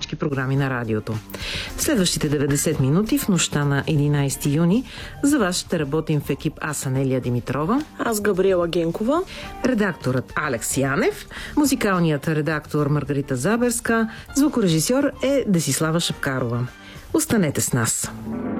всички програми на радиото. В следващите 90 минути в нощта на 11 юни за вас ще работим в екип аз, Анелия Димитрова, аз Габриела Генкова, редакторът Алекс Янев, музикалният редактор Маргарита Заберска, звукорежисьор е Десислава Шапкарова. Останете с нас!